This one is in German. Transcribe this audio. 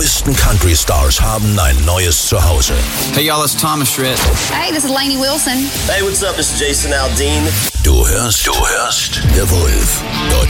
neuesten Country-Stars haben ein neues Zuhause. Hey y'all, it's Thomas Schritt. Hey, this is Lainey Wilson. Hey, what's up? This is Jason Aldean. Du hörst The Wolf.